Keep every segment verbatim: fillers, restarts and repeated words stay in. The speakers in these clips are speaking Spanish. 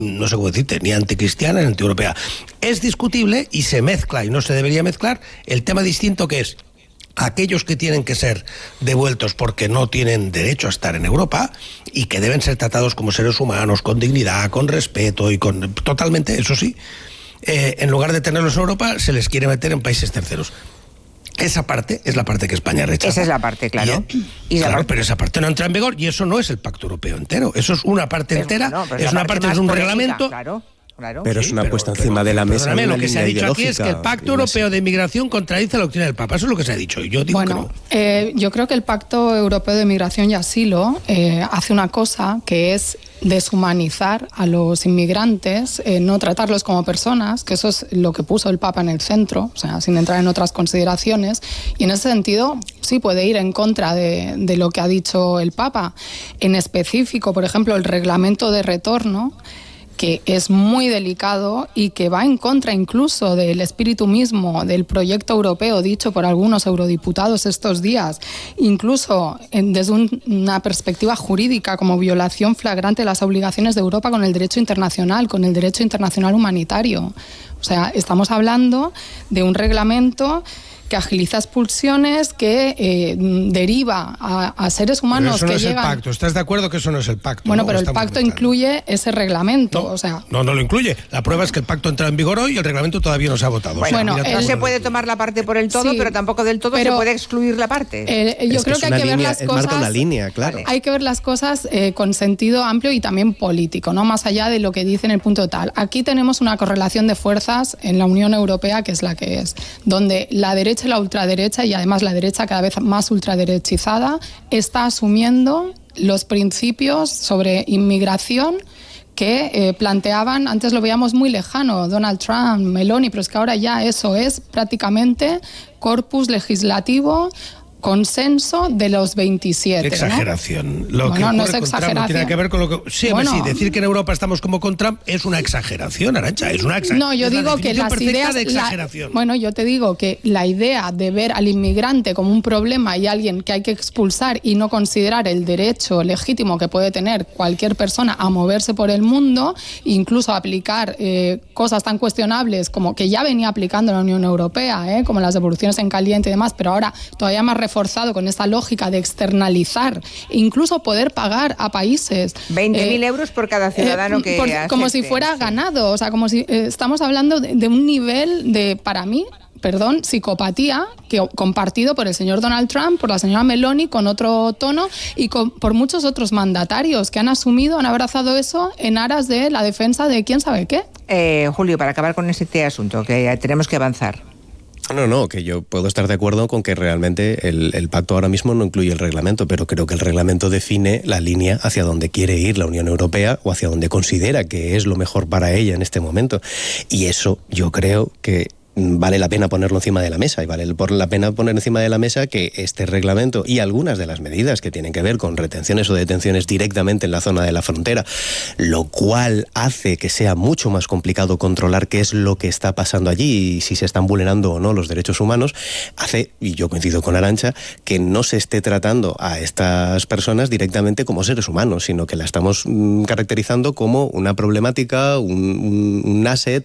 no sé cómo decirte, ni anticristiana ni antieuropea. Es discutible y se mezcla, y no se debería mezclar, el tema distinto que es aquellos que tienen que ser devueltos porque no tienen derecho a estar en Europa y que deben ser tratados como seres humanos, con dignidad, con respeto y con... Totalmente, eso sí, eh, en lugar de tenerlos en Europa, se les quiere meter en países terceros. Esa parte es la parte que España rechaza. Esa es la parte, claro. Y, y claro, parte... pero esa parte no entra en vigor y eso no es el Pacto Europeo entero. Eso es una parte pero, entera, no, es una parte, parte es un polémica, reglamento... Claro. Claro. Pero sí, es una pero, puesta pero, encima de la mesa. Perdóname, lo que se ha dicho aquí es que el Pacto Europeo sé. de Migración contradice la doctrina del Papa. Eso es lo que se ha dicho. Y yo digo bueno, que no. Eh, yo creo que el Pacto Europeo de Migración y Asilo eh, hace una cosa que es deshumanizar a los inmigrantes, eh, no tratarlos como personas, que eso es lo que puso el Papa en el centro, o sea, sin entrar en otras consideraciones. Y en ese sentido, sí puede ir en contra de, de lo que ha dicho el Papa. En específico, por ejemplo, el reglamento de retorno, que es muy delicado y que va en contra incluso del espíritu mismo del proyecto europeo dicho por algunos eurodiputados estos días, incluso en, desde un, una perspectiva jurídica como violación flagrante de las obligaciones de Europa con el derecho internacional, con el derecho internacional humanitario. O sea, estamos hablando de un reglamento que agiliza expulsiones, que eh, deriva a, a seres humanos pero eso que no es llegan... el pacto. ¿Estás de acuerdo que eso no es el pacto? Bueno, ¿no? pero el pacto incluye ese reglamento. No, o sea... no, no lo incluye. La prueba es que el pacto entra en vigor hoy y el reglamento todavía no se ha votado. Bueno, bueno o sea, no se puede tomar la parte por el todo, sí, pero tampoco del todo se puede excluir la parte. Eh, yo es creo que, que hay que línea, ver las cosas... marca una línea, claro. Hay que ver las cosas eh, con sentido amplio y también político, no más allá de lo que dice en el punto tal. Aquí tenemos una correlación de fuerzas en la Unión Europea que es la que es, donde la derecha y la ultraderecha, y además la derecha cada vez más ultraderechizada, está asumiendo los principios sobre inmigración que eh, planteaban, antes lo veíamos muy lejano, Donald Trump, Meloni, pero es que ahora ya eso es prácticamente corpus legislativo, consenso de los veintisiete. Exageración. ¿no? Lo bueno, que no es con exageración. Trump no tiene que ver con lo que... Sí, bueno, sí, decir que en Europa estamos como con Trump es una exageración, Arantxa, es una exageración. No, yo digo que las ideas... De exageración. La, bueno, yo te digo que la idea de ver al inmigrante como un problema y alguien que hay que expulsar y no considerar el derecho legítimo que puede tener cualquier persona a moverse por el mundo, incluso aplicar eh, cosas tan cuestionables como que ya venía aplicando la Unión Europea, eh, como las devoluciones en caliente y demás, pero ahora todavía más reforzado con esta lógica de externalizar e incluso poder pagar a países veinte mil eh, euros por cada ciudadano eh, que por, acepte, como si fuera ganado, o sea, como si eh, estamos hablando de, de un nivel de, para mí, perdón, psicopatía que compartido por el señor Donald Trump, por la señora Meloni con otro tono y con, por muchos otros mandatarios que han asumido, han abrazado eso en aras de la defensa de quién sabe qué. Eh, Julio, para acabar con este asunto, que tenemos que avanzar. No, no, que yo puedo estar de acuerdo con que realmente el, el pacto ahora mismo no incluye el reglamento, pero creo que el reglamento define la línea hacia donde quiere ir la Unión Europea o hacia donde considera que es lo mejor para ella en este momento. Y eso yo creo que vale la pena ponerlo encima de la mesa y vale la pena poner encima de la mesa que este reglamento y algunas de las medidas que tienen que ver con retenciones o detenciones directamente en la zona de la frontera, lo cual hace que sea mucho más complicado controlar qué es lo que está pasando allí y si se están vulnerando o no los derechos humanos, hace, y yo coincido con Arantxa, que no se esté tratando a estas personas directamente como seres humanos, sino que la estamos mm, caracterizando como una problemática, un, un, un asset,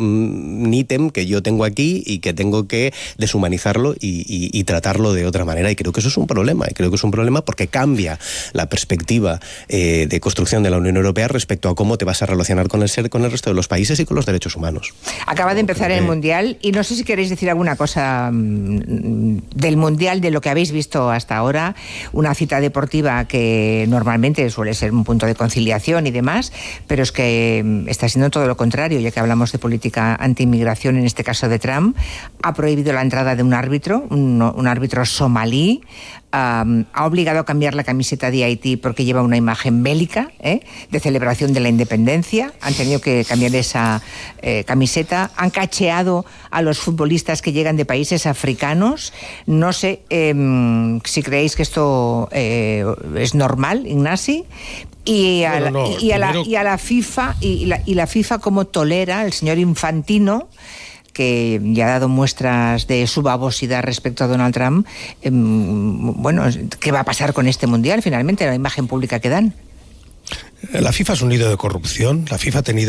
un, un ítem que yo tengo tengo aquí y que tengo que deshumanizarlo y, y, y tratarlo de otra manera. Y creo que eso es un problema. Y creo que es un problema porque cambia la perspectiva eh, de construcción de la Unión Europea respecto a cómo te vas a relacionar con el ser, con el resto de los países y con los derechos humanos. Acaba de empezar el que... Mundial y no sé si queréis decir alguna cosa mmm, del Mundial, de lo que habéis visto hasta ahora. Una cita deportiva que normalmente suele ser un punto de conciliación y demás, pero es que está siendo todo lo contrario, ya que hablamos de política anti-inmigración, en este caso de Trump. Ha prohibido la entrada de un árbitro, un, un árbitro somalí, um, ha obligado a cambiar la camiseta de Haití porque lleva una imagen bélica, ¿eh? de celebración de la independencia. Han tenido que cambiar esa eh, camiseta. Han cacheado a los futbolistas que llegan de países africanos. No sé eh, si creéis que esto eh, es normal, Ignasi. Y a, la, no, no, y, a la, y a la FIFA y la, y la FIFA cómo tolera el señor Infantino, que ya ha dado muestras de su babosidad respecto a Donald Trump. Eh, bueno, ¿qué va a pasar con este Mundial finalmente, la imagen pública que dan? La FIFA es un nido de corrupción, la FIFA ha tenido